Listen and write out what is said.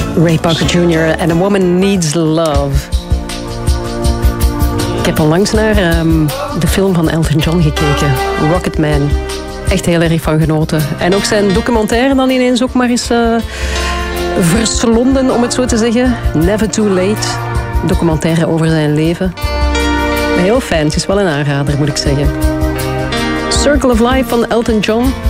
Ray Parker Jr. and A Woman Needs Love. Ik heb onlangs naar de film van Elton John gekeken. Rocketman. Echt heel erg van genoten. En ook zijn documentaire dan ineens ook maar eens verslonden, om het zo te zeggen. Never Too Late. Documentaire over zijn leven. Heel fijn. Het is wel een aanrader, moet ik zeggen. Circle of Life van Elton John.